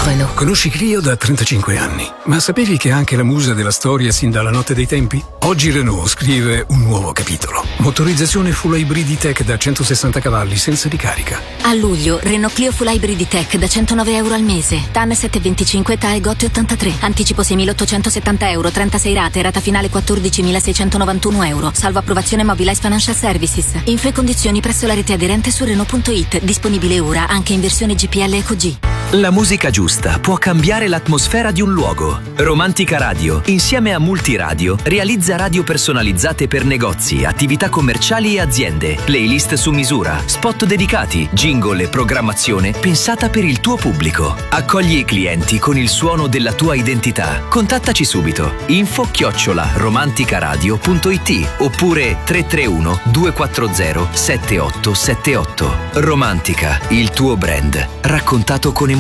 Renault. Conosci Clio da 35 anni, ma sapevi che è anche la musa della storia sin dalla notte dei tempi? Oggi Renault scrive un nuovo capitolo. Motorizzazione full hybrid tech da 160 cavalli senza ricarica. A luglio, Renault Clio full hybrid tech da €109 al mese. TAN 725, TAE GOT 83. Anticipo €6.870, 36 rate, rata finale €14.691. Salvo approvazione Mobilize Financial Services. Info e condizioni presso la rete aderente su Renault.it. Disponibile ora anche in versione GPL Eco G. La musica giusta può cambiare l'atmosfera di un luogo. Romantica Radio, insieme a Multiradio, realizza radio personalizzate per negozi, attività commerciali e aziende, playlist su misura, spot dedicati, jingle e programmazione pensata per il tuo pubblico. Accogli i clienti con il suono della tua identità. Contattaci subito. info@romanticaradio.it oppure 331 240 7878. Romantica, il tuo brand, raccontato con emozione.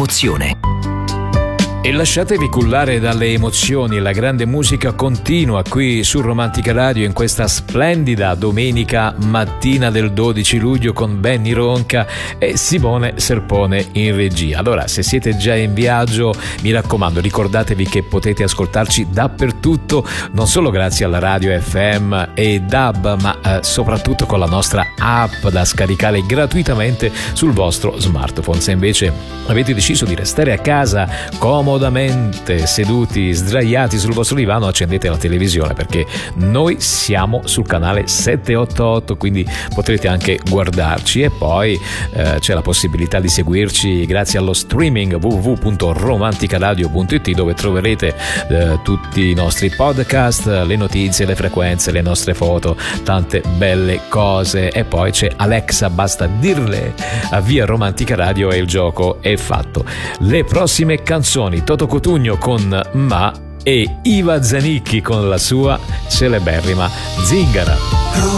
E lasciatevi cullare dalle emozioni, la grande musica continua qui su Romantica Radio in questa splendida domenica mattina del 12 luglio con Benny Ronca e Simone Serpone in regia. Allora, se siete già in viaggio, mi raccomando, ricordatevi che potete ascoltarci dappertutto, non solo grazie alla radio FM e DAB, ma soprattutto con la nostra app da scaricare gratuitamente sul vostro smartphone. Se invece avete deciso di restare a casa comodamente seduti, sdraiati sul vostro divano, accendete la televisione perché noi siamo sul canale 788, quindi potrete anche guardarci e poi c'è la possibilità di seguirci grazie allo streaming www.romanticaradio.it, dove troverete tutti i nostri podcast, le notizie, le frequenze, le nostre foto, tante belle cose. E poi c'è Alexa, basta dirle avvia Romantica Radio e il gioco è fatto. Le prossime canzoni: Toto Cutugno con Ma e Iva Zanicchi con la sua celeberrima Zingara.